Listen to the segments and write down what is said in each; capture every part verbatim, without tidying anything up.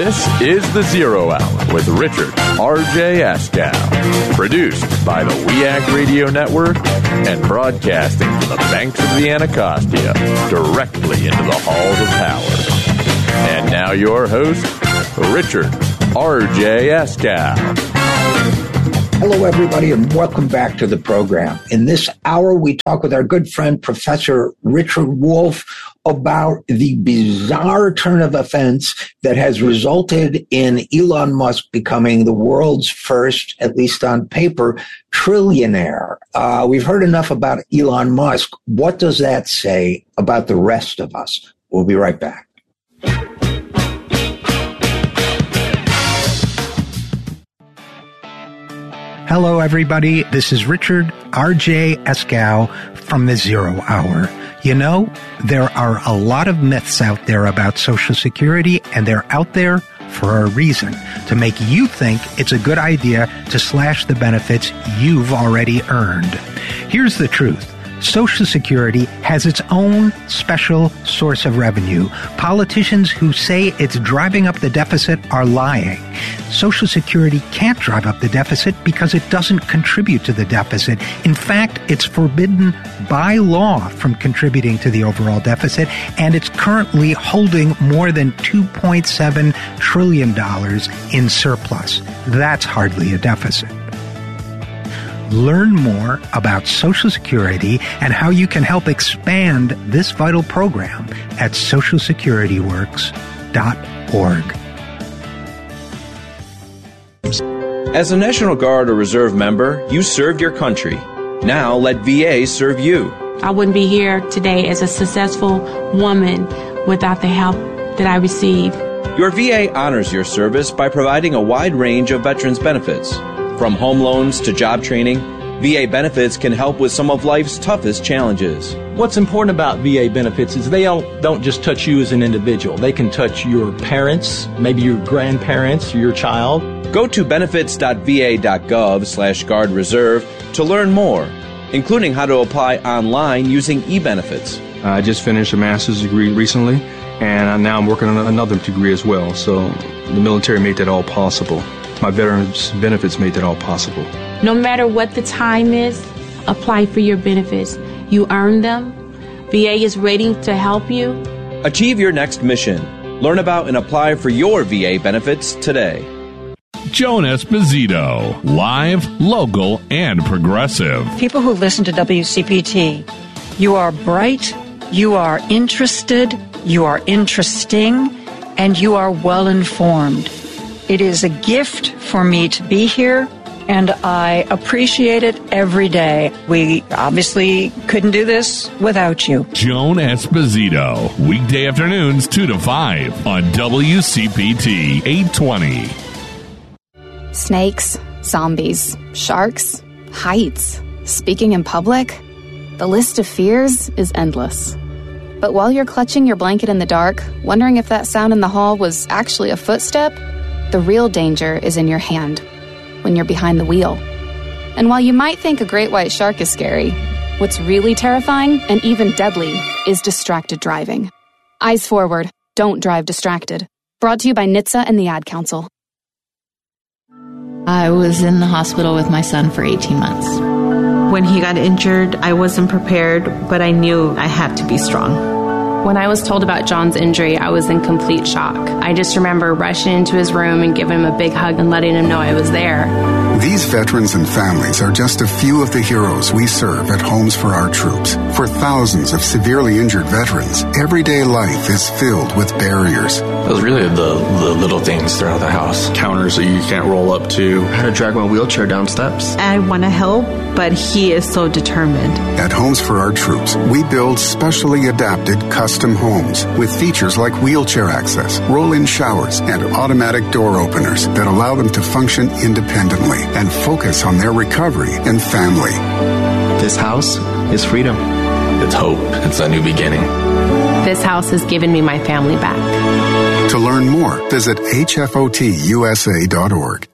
This is The Zero Hour with Richard R J Askow. Produced by the W E A C Radio Network and broadcasting from the banks of the Anacostia directly into the halls of power. And now your host, Richard R J Askow. Hello, everybody, and welcome back to the program. In this hour, we talk with our good friend, Professor Richard Wolff, about the bizarre turn of events that has resulted in Elon Musk becoming the world's first, at least on paper, trillionaire. Uh, we've heard enough about Elon Musk. What does that say about the rest of us? We'll be right back. Hello, everybody. This is Richard R J Askow from The Zero Hour. You know, there are a lot of myths out there about Social Security, and they're out there for a reason, to make you think it's a good idea to slash the benefits you've already earned. Here's the truth. Social Security has its own special source of revenue. Politicians who say it's driving up the deficit are lying. Social Security can't drive up the deficit because it doesn't contribute to the deficit. In fact, it's forbidden by law from contributing to the overall deficit, and it's currently holding more than two point seven trillion dollars in surplus. That's hardly a deficit. Learn more about Social Security and how you can help expand this vital program at social security works dot org. As a National Guard or Reserve member, you served your country. Now let V A serve you. I wouldn't be here today as a successful woman without the help that I received. Your V A honors your service by providing a wide range of veterans benefits. From home loans to job training, V A benefits can help with some of life's toughest challenges. What's important about V A benefits is they don't, don't just touch you as an individual. They can touch your parents, maybe your grandparents, your child. Go to benefits dot v a dot gov slash guard reserve to learn more, including how to apply online using e-benefits. I just finished a master's degree recently, and now I'm working on another degree as well. So the military made that all possible. My veterans benefits made that all possible. No matter what the time is, apply for your benefits. You earn them. V A is ready to help you. Achieve your next mission. Learn about and apply for your V A benefits today. Joan Esposito, live, local, and progressive. People who listen to W C P T, you are bright, you are interested, you are interesting, and you are well informed. It is a gift for me to be here, and I appreciate it every day. We obviously couldn't do this without you. Joan Esposito, weekday afternoons two to five on W C P T eight twenty. Snakes, zombies, sharks, heights, speaking in public. The list of fears is endless. But while you're clutching your blanket in the dark, wondering if that sound in the hall was actually a footstep, the real danger is in your hand, when you're behind the wheel. And while you might think a great white shark is scary, what's really terrifying and even deadly is distracted driving. Eyes forward, don't drive distracted. Brought to you by N H T S A and the Ad Council. I was in the hospital with my son for eighteen months. When he got injured, I wasn't prepared, but I knew I had to be strong. When I was told about John's injury, I was in complete shock. I just remember rushing into his room and giving him a big hug and letting him know I was there. These veterans and families are just a few of the heroes we serve at Homes for Our Troops. For thousands of severely injured veterans, everyday life is filled with barriers. It was really the, the little things throughout the house. Counters that you can't roll up to. How to drag my wheelchair down steps. I want to help, but he is so determined. At Homes for Our Troops, we build specially adapted custom homes with features like wheelchair access, roll-in showers, and automatic door openers that allow them to function independently and focus on their recovery and family. This house is freedom. It's hope. It's a new beginning. This house has given me my family back. To learn more, visit H F O T U S A dot org.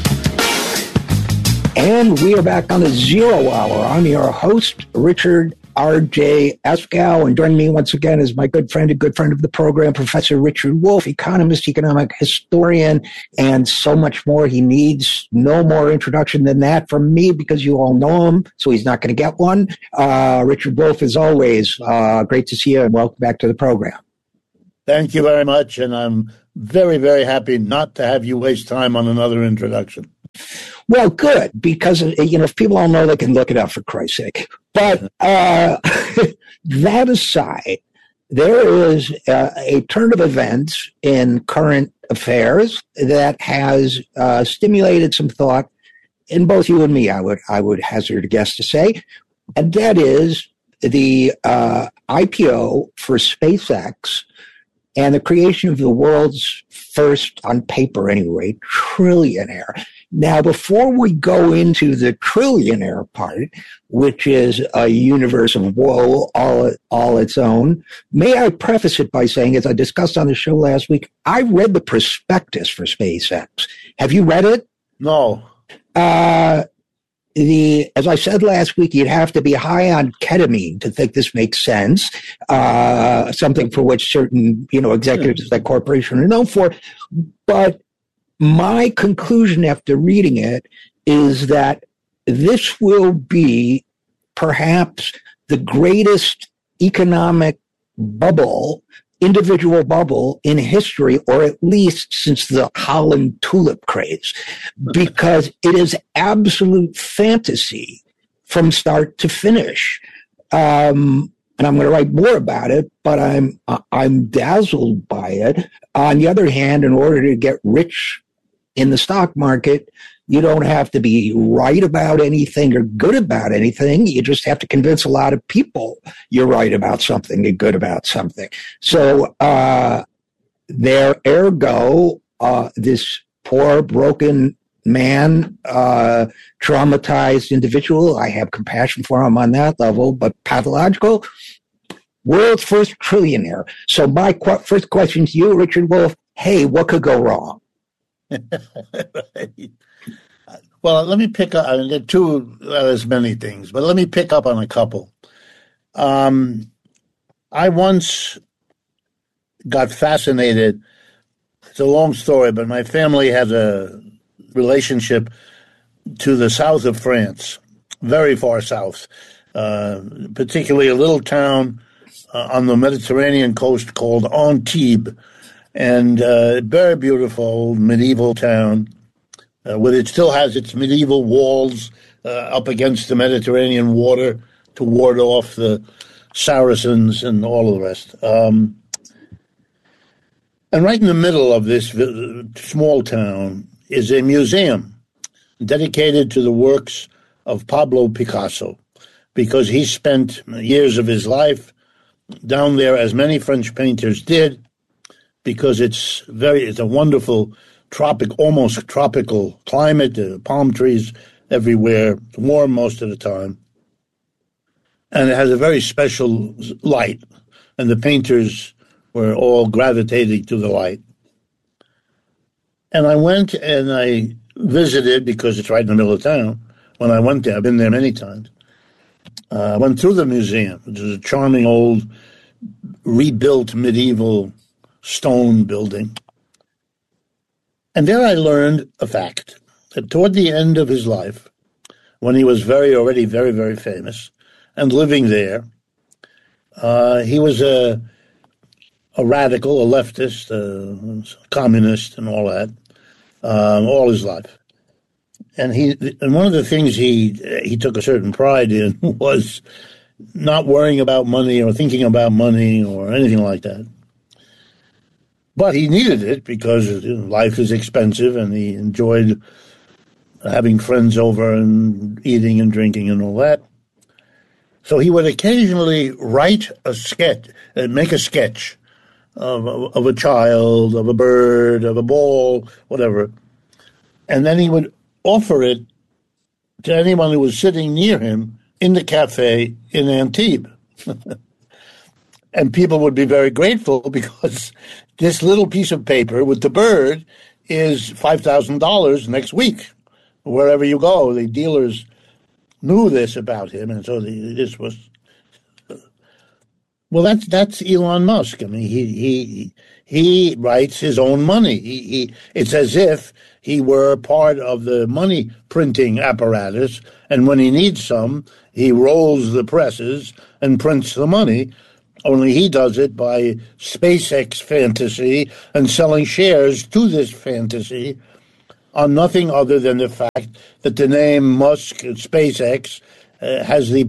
And we are back on the Zero Hour. I'm your host, Richard R J Eskow, and joining me once again is my good friend, a good friend of the program, Professor Richard Wolff, economist, economic historian, and so much more. He needs no more introduction than that from me because you all know him, so he's not going to get one. Uh, Richard Wolff, as always, uh, great to see you, and welcome back to the program. Thank you very much, and I'm very, very happy not to have you waste time on another introduction. Well, good, because, you know, if people don't know, they can look it up, for Christ's sake. But uh, that aside, there is uh, a turn of events in current affairs that has uh, stimulated some thought in both you and me, I would, I would hazard a guess to say, and that is the uh, I P O for SpaceX and the creation of the world's first, on paper anyway, trillionaire. Now, before we go into the trillionaire part, which is a universe of woe all, all its own, may I preface it by saying, as I discussed on the show last week, I read the prospectus for SpaceX. Have you read it? No. Uh, the, as I said last week, you'd have to be high on ketamine to think this makes sense, uh, something for which certain, you know, executives of that corporation are known for. But my conclusion after reading it is that this will be perhaps the greatest economic bubble, individual bubble in history, or at least since the Holland tulip craze, because it is absolute fantasy from start to finish. Um, and I'm going to write more about it, but I'm I'm dazzled by it. On the other hand, in order to get rich in the stock market, you don't have to be right about anything or good about anything. You just have to convince a lot of people you're right about something and good about something. So uh, there, ergo, uh, this poor, broken man, uh, traumatized individual, I have compassion for him on that level, but pathological, world's first trillionaire. So my qu- first question to you, Richard Wolff, hey, what could go wrong? Well, let me pick up. I mean, there are two, well, there's many things, but let me pick up on a couple. Um, I once got fascinated. It's a long story, but my family has a relationship to the south of France, very far south, uh, particularly a little town uh, on the Mediterranean coast called Antibes. And uh, very beautiful medieval town, uh, where it still has its medieval walls uh, up against the Mediterranean water to ward off the Saracens and all of the rest. Um, and right in the middle of this small town is a museum dedicated to the works of Pablo Picasso, because he spent years of his life down there, as many French painters did, because it's very, it's a wonderful tropic, almost tropical climate, uh, palm trees everywhere, warm most of the time. And it has a very special light, and the painters were all gravitating to the light. And I went and I visited, because it's right in the middle of town. When I went there, I've been there many times. Uh, I went through the museum, which is a charming old, rebuilt medieval stone building. And there I learned a fact, that toward the end of his life, when he was very, already very, very famous and living there, uh, he was a, a radical, a leftist, a communist and all that, um, all his life. And he, and one of the things he, he took a certain pride in was not worrying about money or thinking about money or anything like that. But he needed it because life is expensive, and he enjoyed having friends over and eating and drinking and all that. So he would occasionally write a sketch, uh, make a sketch of, of a child, of a bird, of a ball, whatever. And then he would offer it to anyone who was sitting near him in the cafe in Antibes. And people would be very grateful, because this little piece of paper with the bird is five thousand dollars next week. Wherever you go, the dealers knew this about him, and so the, this was Well, that's that's Elon Musk. I mean, he he he writes his own money. He, he it's as if he were part of the money printing apparatus, and when he needs some, he rolls the presses and prints the money. Only he does it by SpaceX fantasy and selling shares to this fantasy on nothing other than the fact that the name Musk and SpaceX uh, has the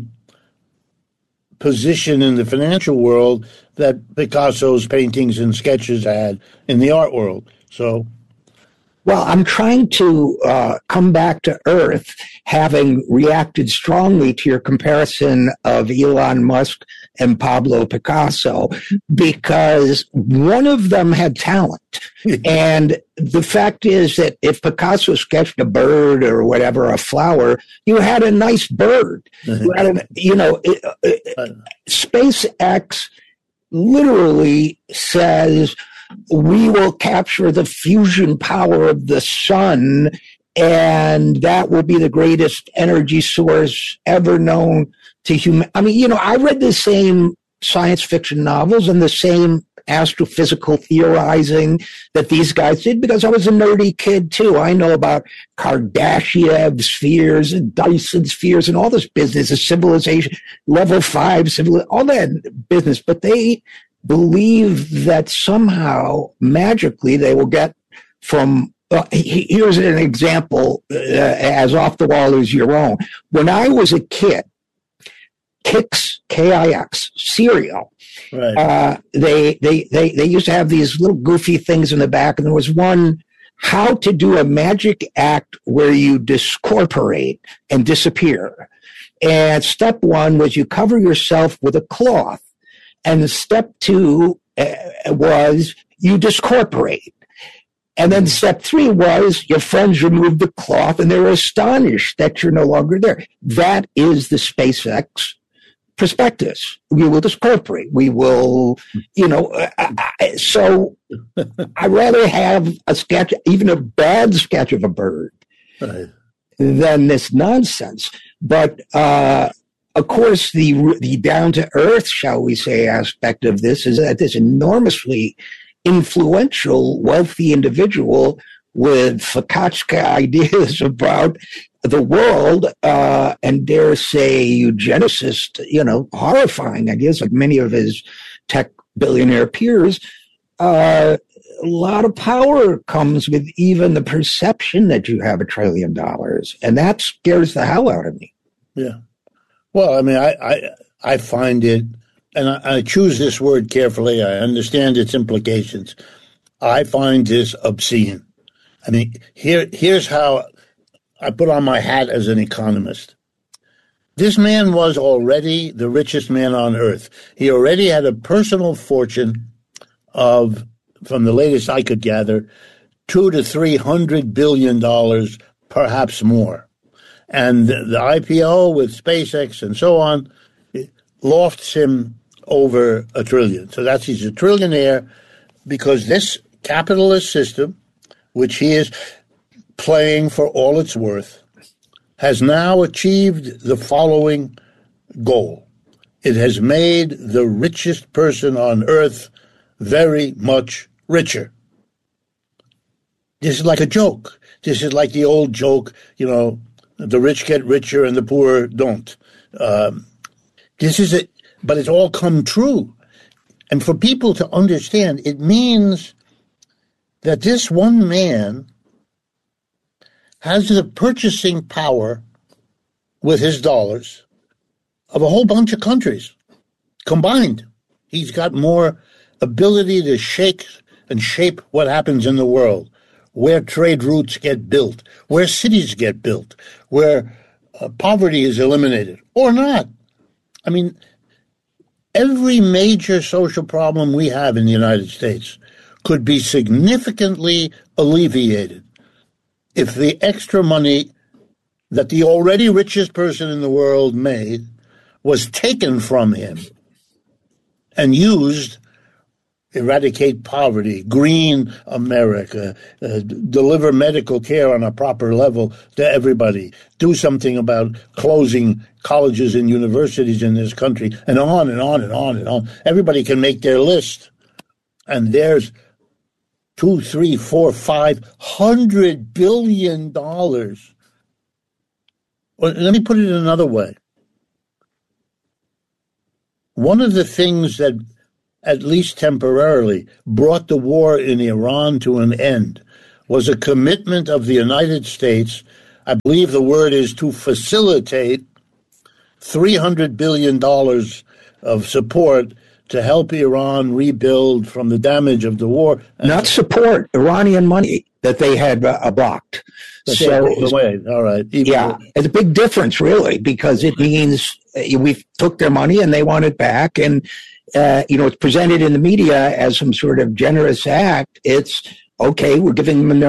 position in the financial world that Picasso's paintings and sketches had in the art world. So, well, I'm trying to uh, come back to earth, having reacted strongly to your comparison of Elon Musk and Pablo Picasso, because one of them had talent. And the fact is that if Picasso sketched a bird or whatever, a flower, you had a nice bird. You, had a, you know, it, it, SpaceX literally says, we will capture the fusion power of the sun, and that will be the greatest energy source ever known to human. I mean, you know, I read the same science fiction novels and the same astrophysical theorizing that these guys did because I was a nerdy kid too. I know about Kardashev spheres and Dyson spheres and all this business of civilization, level five, civil, all that business. But they believe that somehow magically they will get from Uh, here's an example, uh, as off the wall as your own. When I was a kid, Kix, K I X, cereal, right. uh, they, they, they, they used to have these little goofy things in the back, and there was one, how to do a magic act where you discorporate and disappear. And step one was you cover yourself with a cloth. And step two uh, was you discorporate. And then step three was your friends remove the cloth and they're astonished that you're no longer there. That is the SpaceX prospectus. We will discorporate. We will, you know, uh, so I'd rather have a sketch, even a bad sketch of a bird, right, than this nonsense. But, uh, of course, the the down-to-earth, shall we say, aspect of this is that this enormously influential, wealthy individual with fakachka ideas about the world, uh, and dare say eugenicist, you know, horrifying ideas like many of his tech billionaire peers. Uh, a lot of power comes with even the perception that you have a trillion dollars, and that scares the hell out of me. Yeah. Well, I mean, I, I, I find it, and I, I choose this word carefully. I understand its implications. I find this obscene. I mean, here, here's how I put on my hat as an economist. This man was already the richest man on earth. He already had a personal fortune of, from the latest I could gather, two to three hundred billion dollars, perhaps more. And the, the I P O with SpaceX and so on lofts him over a trillion. So that's, he's a trillionaire because this capitalist system, which he is playing for all it's worth, has now achieved the following goal. It has made the richest person on earth very much richer. This is like a joke. This is like the old joke, you know, the rich get richer and the poor don't. Um, this is it, but it's all come true. And for people to understand, it means that this one man has the purchasing power with his dollars of a whole bunch of countries combined. He's got more ability to shake and shape what happens in the world, where trade routes get built, where cities get built, where uh, poverty is eliminated or not. I mean, every major social problem we have in the United States could be significantly alleviated if the extra money that the already richest person in the world made was taken from him and used eradicate poverty, green America, uh, deliver medical care on a proper level to everybody, do something about closing colleges and universities in this country, and on and on and on and on. Everybody can make their list. And there's two, three, four, five hundred billion dollars. Well, let me put it another way. One of the things that, at least temporarily, brought the war in Iran to an end was a commitment of the United States, I believe the word is to facilitate three hundred billion dollars of support to help Iran rebuild from the damage of the war. Not support, Iranian money that they had uh, blocked. So, away. All right. Even yeah, it's a big difference, really, because it means uh, we took their money and they want it back. And, uh, you know, it's presented in the media as some sort of generous act. It's, okay, we're giving them their